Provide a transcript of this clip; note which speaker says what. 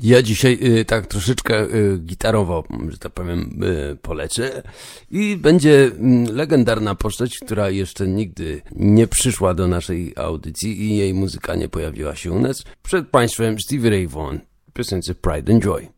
Speaker 1: Ja dzisiaj tak troszeczkę gitarowo, że tak powiem, polecę i będzie legendarna postać, która jeszcze nigdy nie przyszła do naszej audycji i jej muzyka nie pojawiła się u nas. Przed Państwem Stevie Ray Vaughan, piosence Pride and Joy.